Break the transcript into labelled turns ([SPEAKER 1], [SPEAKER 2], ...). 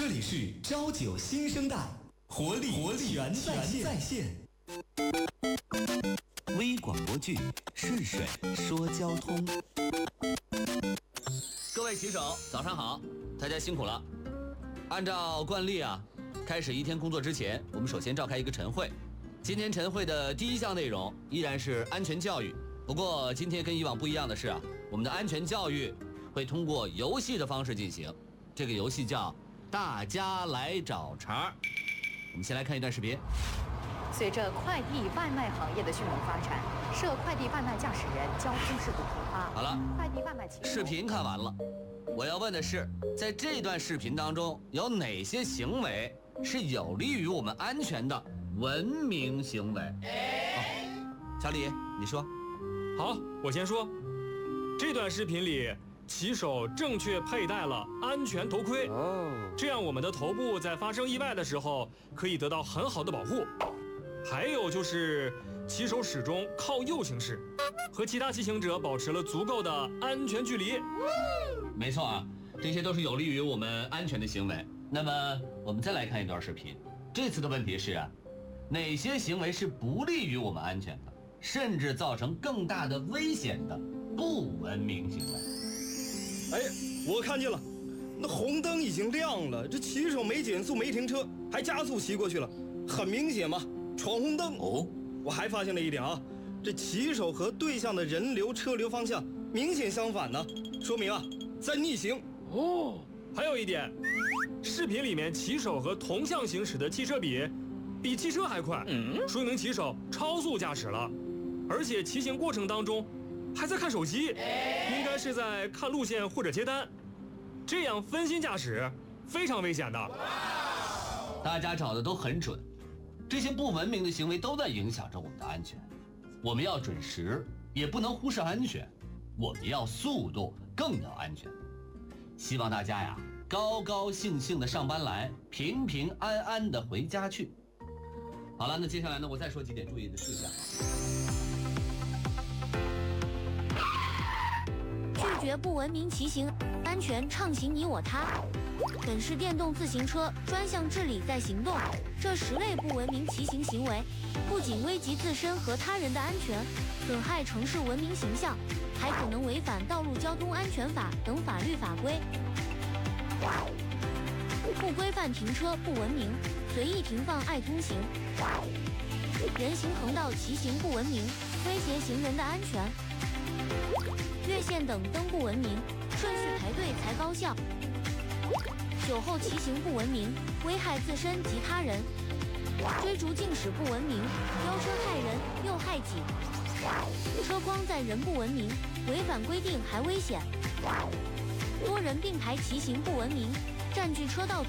[SPEAKER 1] 这里是朝九新生代，活力全在线。微广播剧《顺水说交通》。
[SPEAKER 2] 各位骑手，早上好，大家辛苦了。按照惯例啊，开始一天工作之前，我们首先召开一个晨会。今天晨会的第一项内容依然是安全教育，不过今天跟以往不一样的是啊，我们的安全教育会通过游戏的方式进行。这个游戏叫大家来找茬。我们先来看一段视频。
[SPEAKER 3] 随着快递外卖行业的迅猛发展，涉快递外卖驾驶人交通事故频发。
[SPEAKER 2] 好了，
[SPEAKER 3] 快递外卖骑手
[SPEAKER 2] 视频看完了，我要问的是，在这段视频当中有哪些行为是有利于我们安全的文明行为？小李，你说。
[SPEAKER 4] 好，我先说。这段视频里，骑手正确佩戴了安全头盔，这样我们的头部在发生意外的时候可以得到很好的保护。还有就是，骑手始终靠右行驶，和其他骑行者保持了足够的安全距离。
[SPEAKER 2] 没错啊，这些都是有利于我们安全的行为。那么我们再来看一段视频，这次的问题是啊，哪些行为是不利于我们安全的，甚至造成更大的危险的不文明行为？
[SPEAKER 5] 哎，我看见了，那红灯已经亮了，这骑手没减速没停车，还加速骑过去了，很明显嘛，闯红灯。
[SPEAKER 2] 哦，
[SPEAKER 5] 我还发现了一点啊，这骑手和对向的人流车流方向明显相反呢，说明啊在逆行。
[SPEAKER 4] 哦，还有一点，视频里面骑手和同向行驶的汽车比汽车还快，说明骑手超速驾驶了，而且骑行过程当中还在看手机，应该是在看路线或者接单，这样分心驾驶非常危险的。
[SPEAKER 2] 大家找的都很准，这些不文明的行为都在影响着我们的安全。我们要准时，也不能忽视安全；我们要速度，更要安全。希望大家呀，高高兴兴的上班来，平平安安的回家去。好了，那接下来呢，我再说几点注意的事项。
[SPEAKER 6] 拒绝不文明骑行，安全畅行你我他。本市电动自行车专项治理在行动，这10类不文明骑行行为，不仅危及自身和他人的安全，损害城市文明形象，还可能违反《道路交通安全法》等法律法规。不规范停车不文明，随意停放爱通行。人行横道骑行不文明，威胁行人的安全。越线等灯不文明，顺序排队才高效。酒后骑行不文明，危害自身及他人。追逐竞驶不文明，飙车害人又害己。车光载人不文明，违反规定还危险。多人并排骑行不文明，占据车道